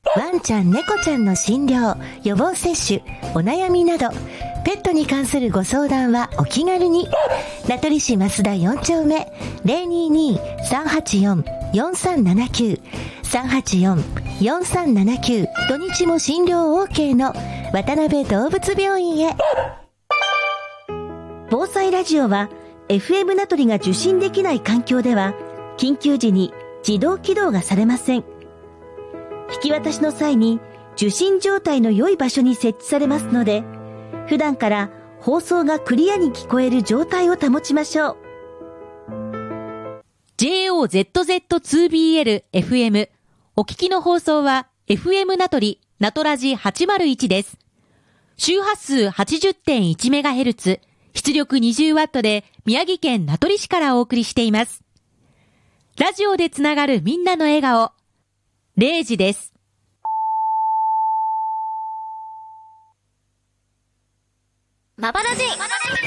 ワンちゃん猫ちゃんの診療、予防接種、お悩みなどペットに関するご相談はお気軽に。名取市増田4丁目 022-384-4379 384-4379 土日も診療 OK の渡辺動物病院へ。 防災ラジオは FM 名取が受信できない環境では緊急時に自動起動がされません。引き渡しの際に受信状態の良い場所に設置されますので、普段から放送がクリアに聞こえる状態を保ちましょう。 JOZZ2BL FM お聞きの放送は FM 名取ナトラジ801です。周波数 80.1MHz 出力 20W で宮城県名取市からお送りしています。ラジオでつながるみんなの笑顔、0時です。 マバラジ